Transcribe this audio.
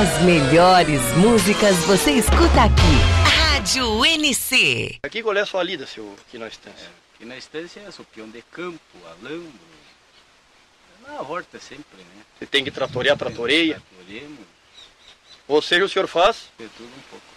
As melhores músicas você escuta aqui. Rádio NC. Aqui qual é a sua lida, seu, aqui na estância? Aqui na estância é o peão de campo, alambro. Na horta sempre, né? Você tem que tratorear, tratoreia. Tratoremos. Ou seja, o senhor faz? De tudo um pouco.